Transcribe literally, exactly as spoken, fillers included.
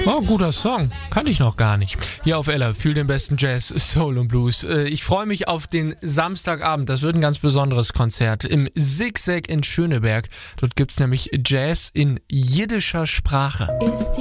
Oh, guter Song. Kannte ich noch gar nicht. Hier auf Ella, fühl den besten Jazz, Soul und Blues. Äh, Ich freue mich auf den Samstagabend. Das wird ein ganz besonderes Konzert im Zigzag in Schöneberg. Dort gibt's nämlich Jazz in jiddischer Sprache. Ist